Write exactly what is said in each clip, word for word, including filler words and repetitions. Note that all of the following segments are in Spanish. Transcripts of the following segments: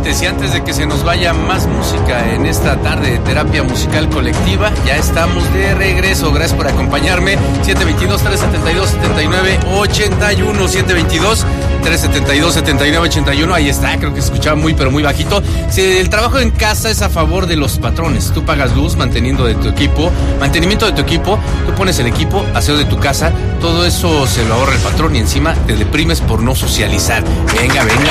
Excelentes, y antes de que se nos vaya más música en esta tarde de terapia musical colectiva, ya estamos de regreso. Gracias por acompañarme. siete veintidós, trescientos setenta y dos, setenta y nueve ochenta y uno, siete veintidós, trescientos setenta y dos, setenta y nueve ochenta y uno. Ahí está, creo que se escuchaba muy pero muy bajito. Si el trabajo en casa es a favor de los patrones, tú pagas luz, manteniendo de tu equipo, mantenimiento de tu equipo, tú pones el equipo, aseo de tu casa, todo eso se lo ahorra el patrón y encima te deprimes por no socializar. Venga, venga.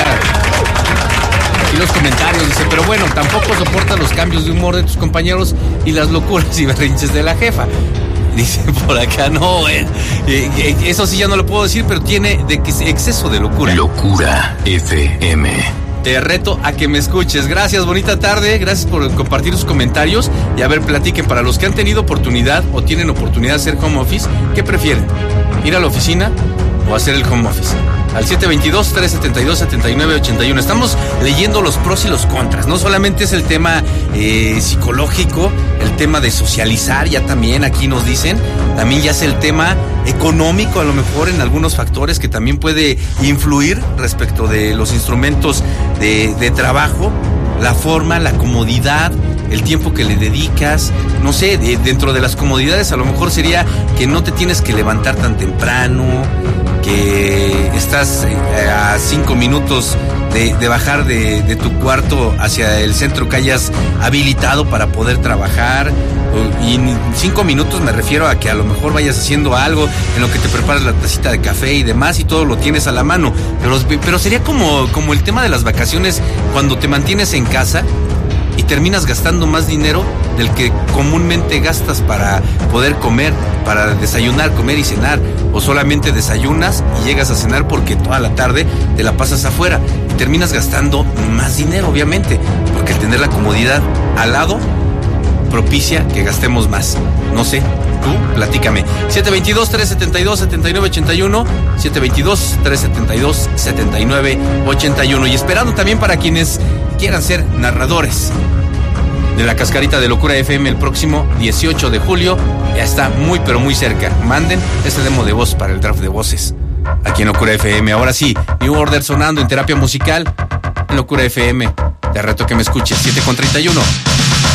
Aquí los comentarios dice, pero bueno, tampoco soportas los cambios de humor de tus compañeros y las locuras y berrinches de la jefa. Dice por acá, no, eh, eh, eso sí ya no lo puedo decir, pero tiene de que exceso de locura. Locura F M. Te reto a que me escuches. Gracias, bonita tarde, gracias por compartir sus comentarios. Y a ver, platiquen, para los que han tenido oportunidad o tienen oportunidad de hacer home office, ¿qué prefieren? ¿Ir a la oficina o hacer el home office? Al siete veintidós, trescientos setenta y dos, setenta y nueve ochenta y uno. Estamos leyendo los pros y los contras. No solamente es el tema eh, psicológico, el tema de socializar, ya también aquí nos dicen, también ya es el tema económico, a lo mejor en algunos factores que también puede influir respecto de los instrumentos de, de trabajo, la forma, la comodidad, el tiempo que le dedicas, no sé, de, dentro de las comodidades a lo mejor sería que no te tienes que levantar tan temprano, que estás eh, a cinco minutos de, de bajar de, de tu cuarto hacia el centro que hayas habilitado para poder trabajar. Y en cinco minutos me refiero a que a lo mejor vayas haciendo algo en lo que te preparas la tacita de café y demás y todo lo tienes a la mano. Pero, pero sería como, como el tema de las vacaciones cuando te mantienes en casa y terminas gastando más dinero del que comúnmente gastas para poder comer, para desayunar, comer y cenar, o solamente desayunas y llegas a cenar porque toda la tarde te la pasas afuera y terminas gastando más dinero, obviamente, porque el tener la comodidad al lado propicia que gastemos más. No sé, tú, platícame. siete veintidós, trescientos setenta y dos, setenta y nueve ochenta y uno, siete veintidós, trescientos setenta y dos, setenta y nueve ochenta y uno. Y esperando también para quienes quieran ser narradores de la Cascarita de Locura F M el próximo dieciocho de julio. Ya está muy pero muy cerca. Manden ese demo de voz para el draft de voces aquí en Locura F M. Ahora sí, New Order sonando en terapia musical en Locura F M. Te reto que me escuches. siete con treinta y uno.